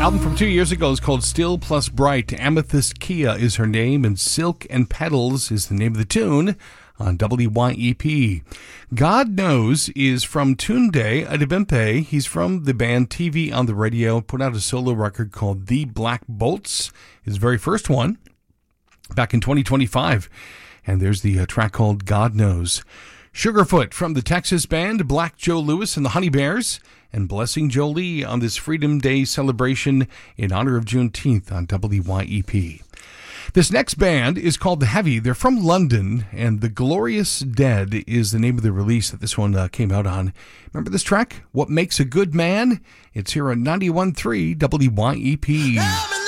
Album from 2 years ago is called Still Plus Bright. Amethyst Kia is her name, and Silk and Petals is the name of the tune on WYEP. God Knows is from Tunde Adebimpe. He's from the band TV on the Radio, put out a solo record called The Black Bolts, his very first one, back in 2025. And there's the track called God Knows. Sugarfoot from the Texas band Black Joe Lewis and the Honey Bears, and Blessing Jolie on this Freedom Day celebration in honor of Juneteenth on WYEP. This next band is called The Heavy. They're from London, and The Glorious Dead is the name of the release that this one came out on. Remember this track? What Makes a Good Man? It's here on 91.3 WYEP.